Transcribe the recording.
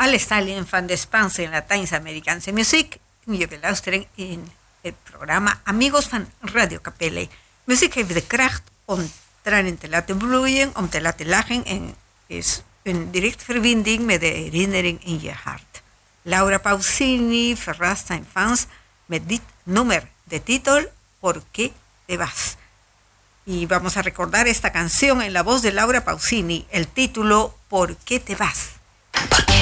Alle Stalin van de Spaanse en Latijns-Amerikaanse muziek. Je luisteren in het programma Amigos van Radio Capelle. Muziek heeft de kracht om tranen te laten bloeien, om te laten lachen en is een direct verbinding met de herinnering in je hart. Laura Pausini verrast zijn fans met dit nummer, de titel ¿Por qué te vas? Y vamos a recordar esta canción en la voz de Laura Pausini, el título ¿Por qué te vas? ¿Por qué?